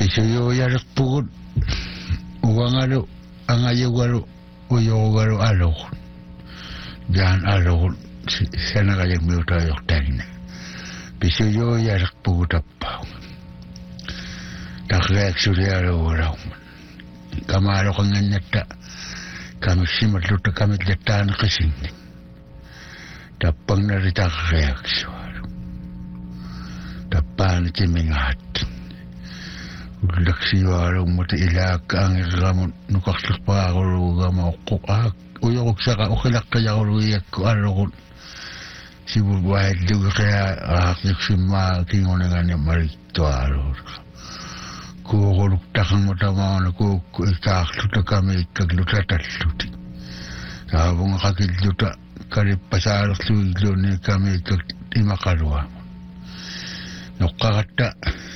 Pisoyo yarak pugut uangalo angayugalo uyogalo alok jan alok sana kayang miuta yok tagna pisoyo yarak pugut apa tak reaksi dia orang kamaro kanganyata kami simat luta kami jatan kesing tapang narita reaksi tapan cimingat Laksiwarong mati ilak ang iramon nukaksak pa ako luga maukuk uyok saka ukilak kaya ako luyak ko ko si bubuhay luga kaya akik si makingon nga ni marito aro kukuluk takang matamang na ikakluta kami ikagluta tatluti sabong kakidluta karipasarak suiglo ni kami imakarwa nukakata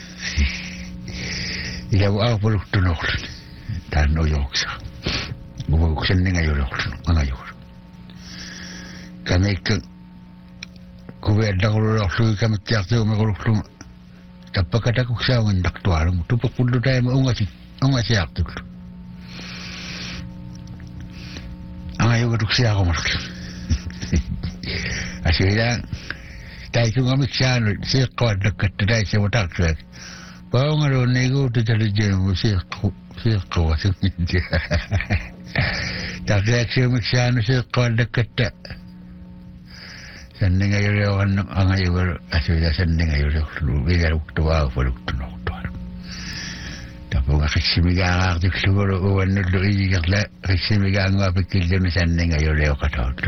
Ilaw ako pulok tunok tano yoksa bumaguksan ni ngayon ngayon kami kuweda ko lulok kami tiyak tayo magulok tapagkata ko sa ang daktuarang tupapulo tayo maungasi akto ang ayaw ko siya ako malaki asya tayo kung kami siya siya kawad nagkataday siya mataksak Pao nga ron, nego, tatalijan mo siya kawasan niya. Takyak siya magsano siya kawalakata. Sandi nga yun ang ayaw, asya sandi nga yun, lumigarok tuwa, paluk tunok tuwa. Tapos nga kasimiga ang aktik siguro, uwan na doon, kasimiga ang mapikil dyan, sandi nga yun, kataw.